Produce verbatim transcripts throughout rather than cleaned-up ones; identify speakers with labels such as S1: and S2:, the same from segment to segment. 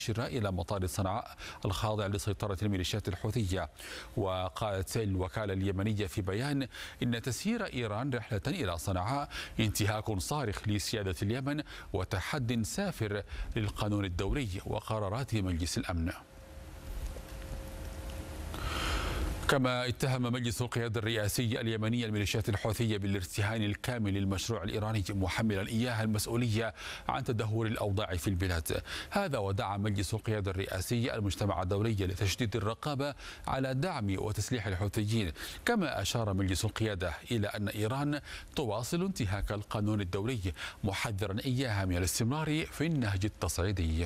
S1: إلى مطار صنعاء الخاضع لسيطرة الميليشيات الحوثية. وقالت الوكالة اليمنية في بيان إن تسيير إيران رحلة إلى صنعاء انتهاك صارخ لسيادة اليمن وتحد سافر للقانون الدولي وقرارات مجلس الأمن. كما اتهم مجلس القيادة الرئاسي اليمني الميليشيات الحوثية بالارتهان الكامل للمشروع الإيراني، محملا إياها المسؤولية عن تدهور الأوضاع في البلاد. هذا ودعا مجلس القيادة الرئاسي المجتمع الدولي لتشديد الرقابة على دعم وتسليح الحوثيين. كما أشار مجلس القيادة إلى أن إيران تواصل انتهاك القانون الدولي، محذرا إياها من الاستمرار في النهج التصعيدي.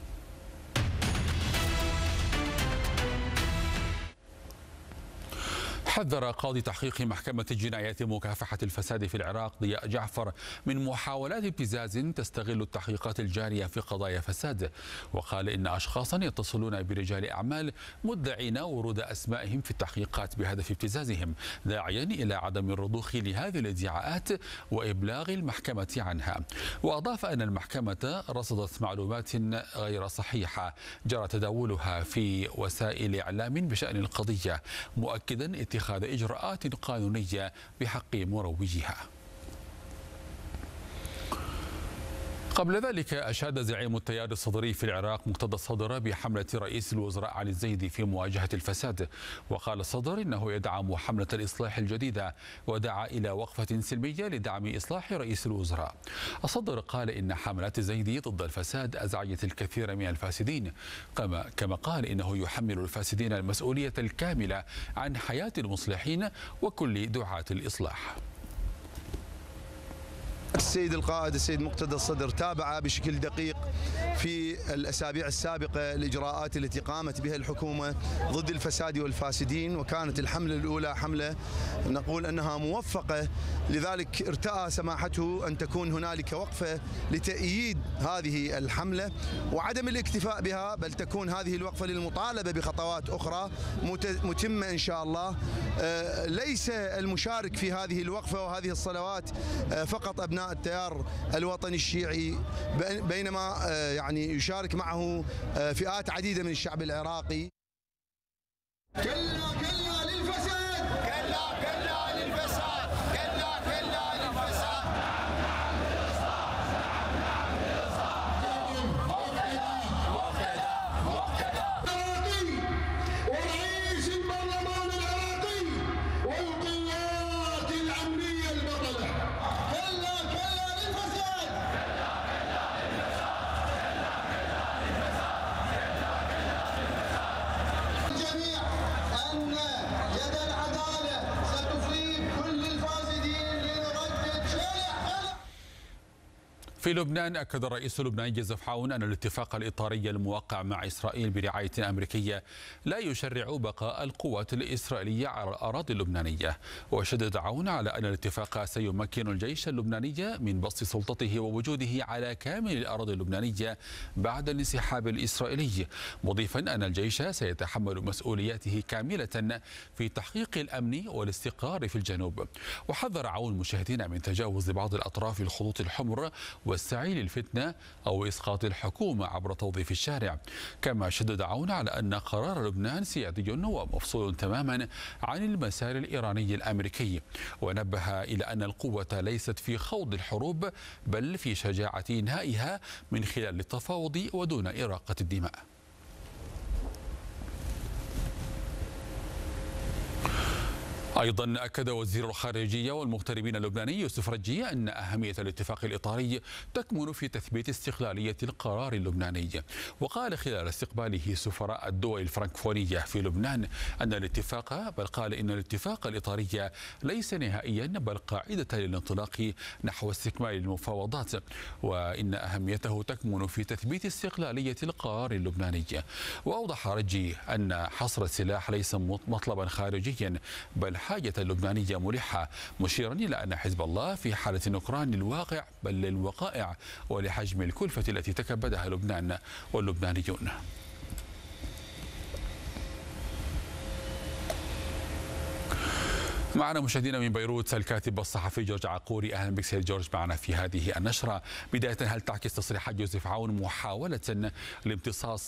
S1: حذر قاضي تحقيق محكمة الجنايات مكافحة الفساد في العراق ضياء جعفر من محاولات ابتزاز تستغل التحقيقات الجارية في قضايا فساد، وقال إن أشخاصا يتصلون برجال أعمال مدعين ورود أسمائهم في التحقيقات بهدف ابتزازهم، داعيا إلى عدم الرضوخ لهذه الادعاءات وإبلاغ المحكمة عنها. وأضاف أن المحكمة رصدت معلومات غير صحيحة جرى تداولها في وسائل إعلام بشأن القضية، مؤكدا اتخاذ إجراءات قانونية بحق مروجيها. قبل ذلك أشاد زعيم التيار الصدري في العراق مقتدى الصدر بحملة رئيس الوزراء علي الزيدي في مواجهة الفساد. وقال الصدر إنه يدعم حملة الإصلاح الجديدة، ودعا إلى وقفة سلمية لدعم إصلاح رئيس الوزراء. الصدر قال إن حملات الزيدي ضد الفساد أزعجت الكثير من الفاسدين، كما كما قال إنه يحمل الفاسدين المسؤولية الكاملة عن حياة المصلحين وكل دعاة الإصلاح.
S2: السيد القائد السيد مقتدى الصدر تابع بشكل دقيق في الأسابيع السابقة الإجراءات التي قامت بها الحكومة ضد الفساد والفاسدين، وكانت الحملة الأولى حملة نقول أنها موفقة، لذلك ارتأى سماحته أن تكون هنالك وقفة لتأييد هذه الحملة وعدم الاكتفاء بها، بل تكون هذه الوقفة للمطالبة بخطوات أخرى متمة إن شاء الله. ليس المشارك في هذه الوقفة وهذه الصلوات فقط أبناء التيار الوطني الشيعي، بينما يعني يشارك معه فئات عديدة من الشعب العراقي.
S3: كلا كلا للفساد، كلا كلا للفساد، كلا كلا للفساد. ورئيس البرلمان العراقي والقوات الأمنية البطلة. كلا كلا للفساد، كلا كلا للفساد، كلا كلا للفساد. الجميع أن يد العدالة ستفيد كل الفاسدين لنردد شارع.
S1: في لبنان أكد الرئيس اللبناني جوزيف عون أن الاتفاق الإطاري الموقع مع إسرائيل برعاية أمريكية لا يشرع بقاء القوات الإسرائيلية على الأراضي اللبنانية. وشدد عون على أن الاتفاق سيمكن الجيش اللبناني من بسط سلطته ووجوده على كامل الأراضي اللبنانية بعد الانسحاب الإسرائيلي، مضيفا أن الجيش سيتحمل مسؤولياته كاملة في تحقيق الأمن والاستقرار في الجنوب. وحذر عون المشاهدين من تجاوز بعض الأطراف الخطوط الحمر والسعي للفتنة أو إسقاط الحكومة عبر توظيف الشارع. كما شدد عون على أن قرار لبنان سيادي ومفصول تماما عن المسار الإيراني الأمريكي، ونبه إلى أن القوة ليست في خوض الحروب بل في شجاعة إنهائها من خلال التفاوض ودون إراقة الدماء. أيضا أكد وزير الخارجية والمغتربين اللبناني يوسف رجي أن أهمية الاتفاق الإطاري تكمن في تثبيت استقلالية القرار اللبناني. وقال خلال استقباله سفراء الدول الفرنكفونية في لبنان أن الاتفاق بل قال إن الاتفاق الإطاري ليس نهائيا بل قاعدة للانطلاق نحو استكمال المفاوضات، وإن أهميته تكمن في تثبيت استقلالية القرار اللبناني. وأوضح رجي أن حصر السلاح ليس مطلبا خارجيا بل حاجة اللبنانية ملحة، مشيرا إلى أن حزب الله في حالة نكران للواقع بل للوقائع ولحجم الكلفة التي تكبدها لبنان واللبنانيون. معنا مشاهدينا من بيروت الكاتب الصحفي جورج عقوري. اهلا بك سيد جورج معنا في هذه النشره. بدايه، هل تعكس تصريحات جوزيف عون محاوله لامتصاص